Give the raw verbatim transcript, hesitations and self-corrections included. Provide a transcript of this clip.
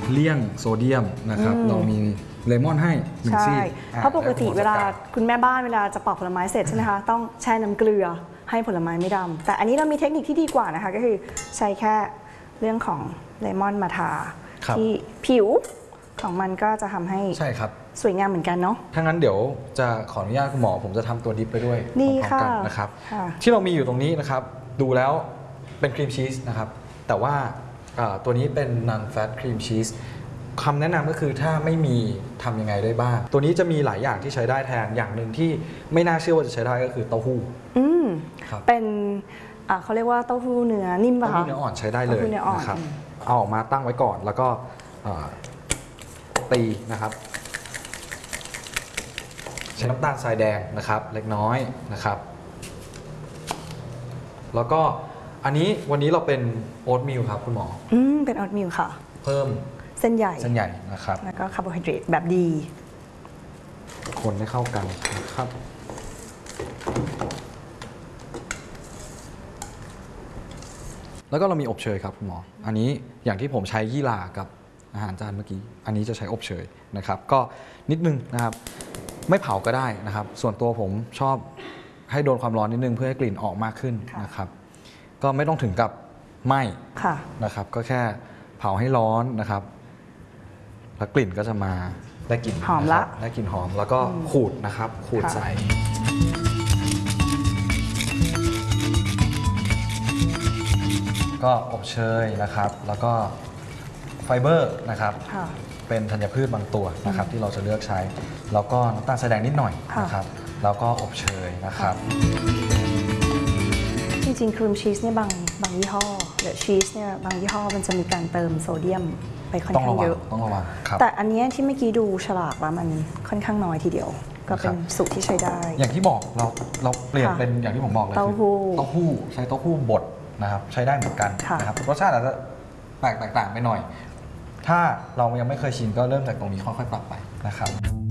เลี่ยงโซเดียมนะครับเรามีเลมอนให้หนึ่งซีกเพราะปกติเวลาคุณแม่บ้านเวลาจะปอกผลไม้เสร็จใช่ไหมคะต้องแช่น้ำเกลือให้ผลไม้ไม่ดำแต่อันนี้เรามีเทคนิคที่ดีกว่านะคะก็คือใช้แค่เรื่องของเลมอนมาทาที่ผิวของมันก็จะทำให้ใช่ครับสวยงามเหมือนกันเนาะถ้างั้นเดี๋ยวจะขออนุญาตคุณหมอผมจะทำตัวดิปไปด้วยดีค่ะนะครับที่เรามีอยู่ตรงนี้นะครับดูแล้วเป็นครีมชีสนะครับแต่ว่าตัวนี้เป็น non fat cream cheese คำแนะนำก็คือถ้าไม่มีทำยังไงได้บ้างตัวนี้จะมีหลายอย่างที่ใช้ได้แทนอย่างหนึ่งที่ไม่น่าเชื่อว่าจะใช้ได้ก็คือเต้าหู้อืมเป็นเขาเรียกว่าเต้าหู้เนื้อนิ่มป่ะคะเต้าหู้เนื้ออ่อนใช้ได้เลยนะครับเอาออกมาตั้งไว้ก่อนแล้วก็ตีนะครับใช้น้ำตาลทรายแดงนะครับเล็กน้อยนะครับแล้วก็อันนี้วันนี้เราเป็นโอ๊ตมิลครับคุณหมออืมเป็นโอ๊ตมิลค่ะเพิ่มเส้นใหญ่เส้นใหญ่นะครับแล้วก็คาร์โบไฮเดรตแบบดีคนให้เข้ากันนะครับแล้วก็เรามีอบเชยครับคุณหมออันนี้อย่างที่ผมใช้ยี่หร่ากับอาหารจานเมื่อกี้อันนี้จะใช้อบเชยนะครับก็นิดนึงนะครับไม่เผาก็ได้นะครับส่วนตัวผมชอบให้โดนความร้อนนิดนึงเพื่อให้กลิ่นออกมากขึ้นนะครับก็ไม่ต้องถึงกับไหม้นะครับก็แค่เผาให้ร้อนนะครับแล้วกลิ่นก็จะมาได้กลิ่นหอมละได้กลิ่นหอมแล้วก็ขูดนะครับขูดใส่ก็อบเชยนะครับแล้วก็ไฟเบอร์นะครับเป็นธัญพืชบางตัวนะครับที่เราจะเลือกใช้แล้วก็น้ำตาลทรายแดงนิดหน่อยนะครับแล้วก็อบเชยนะครับจริงๆครีมชีสเนี่ยบางบางยี่ห้อหรือชีสเนี่ยบางยี่ห้อมันจะมีการเติมโซเดียมไปค่อนข้างเยอะต้องระวังครับแต่อันนี้ที่เมื่อกี้ดูฉลากแล้วมันค่อนข้างน้อยทีเดียวก็เป็นสูตรที่ใช้ได้อย่างที่บอกเราเราเปลี่ยนเป็นอย่างที่ผมบอกเลยเต้าหู้เต้าหู้ใช้เต้าหู้บดนะครับใช้ได้เหมือนกันนะครับรสชาติอาจจะแตกต่างไปหน่อยถ้าเรายังไม่เคยชิมก็เริ่มจากตรงนี้ค่อยๆปรับไปนะครับ